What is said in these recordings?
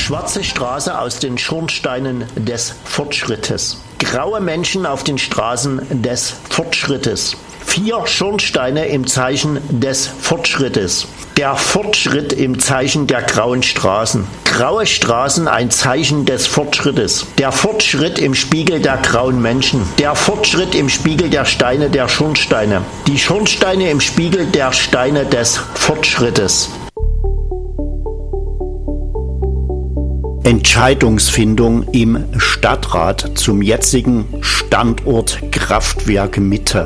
Schwarze Straße aus den Schornsteinen des Fortschrittes. Graue Menschen auf den Straßen des Fortschrittes. 4 Schornsteine im Zeichen des Fortschrittes. Der Fortschritt im Zeichen der grauen Straßen. Graue Straßen ein Zeichen des Fortschrittes. Der Fortschritt im Spiegel der grauen Menschen. Der Fortschritt im Spiegel der Steine der Schornsteine. Die Schornsteine im Spiegel der Steine des Fortschrittes. Entscheidungsfindung im Stadtrat zum jetzigen Standort Kraftwerk Mitte.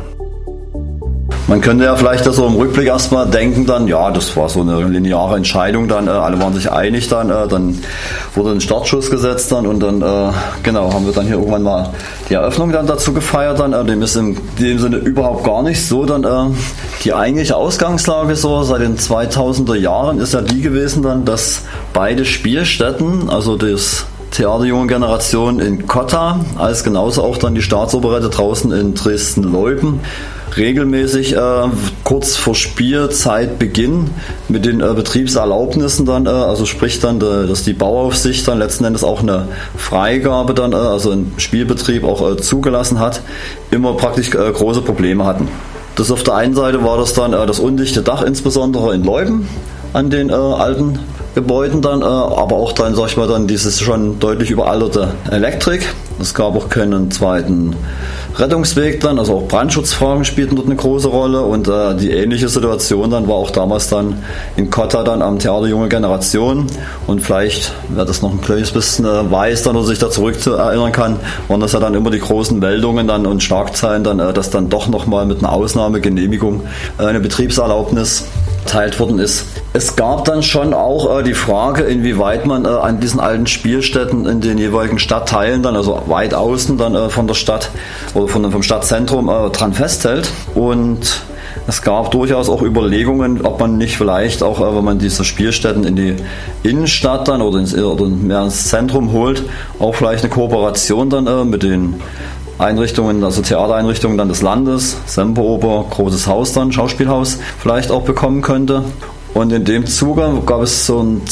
Man könnte ja vielleicht so im Rückblick erstmal denken dann, ja, das war so eine lineare Entscheidung dann, alle waren sich einig dann wurde ein Startschuss gesetzt dann und dann, haben wir dann hier irgendwann mal die Eröffnung dann dazu gefeiert dann, dem ist in dem Sinne überhaupt gar nicht so dann, die eigentliche Ausgangslage so seit den 2000er Jahren ist ja die gewesen dann, dass beide Spielstätten, also das Theater Junge Generation in Kotta, als genauso auch dann die Staatsoperette draußen in Dresden-Leuben, regelmäßig kurz vor Spielzeitbeginn mit den Betriebserlaubnissen dann, also sprich dann, dass die Bauaufsicht dann letzten Endes auch eine Freigabe dann, also einen Spielbetrieb auch zugelassen hat, immer praktisch große Probleme hatten. Das auf der einen Seite war das dann das undichte Dach, insbesondere in Leuben an den alten Gebäuden dann, aber auch dann, sag ich mal, dann dieses schon deutlich überalterte Elektrik. Es gab auch keinen zweiten Rettungsweg dann, also auch Brandschutzfragen spielten dort eine große Rolle und die ähnliche Situation dann war auch damals dann in Kotta dann am Theater Junge Generation und vielleicht, wer das noch ein kleines bisschen weiß dann oder sich da zurück erinnern kann, waren das ja dann immer die großen Meldungen dann und Schlagzeilen dann, dass dann doch nochmal mit einer Ausnahmegenehmigung eine Betriebserlaubnis erteilt worden ist. Es gab dann schon auch die Frage, inwieweit man an diesen alten Spielstätten in den jeweiligen Stadtteilen dann, also weit außen dann von der Stadt oder vom Stadtzentrum dran festhält. Und es gab durchaus auch Überlegungen, ob man nicht vielleicht auch, wenn man diese Spielstätten in die Innenstadt dann oder mehr ins Zentrum holt, auch vielleicht eine Kooperation dann mit den Einrichtungen, also Theatereinrichtungen dann des Landes, Semperoper, Großes Haus dann, Schauspielhaus vielleicht auch bekommen könnte. Und in dem Zuge gab es so ein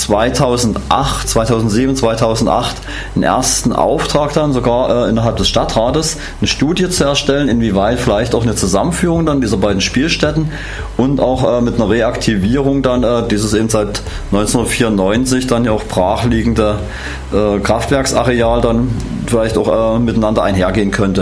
2007, 2008 einen ersten Auftrag dann sogar innerhalb des Stadtrates, eine Studie zu erstellen, inwieweit vielleicht auch eine Zusammenführung dann dieser beiden Spielstätten und auch mit einer Reaktivierung dann dieses eben seit 1994 dann ja auch brachliegende Kraftwerksareal dann vielleicht auch miteinander einhergehen könnte.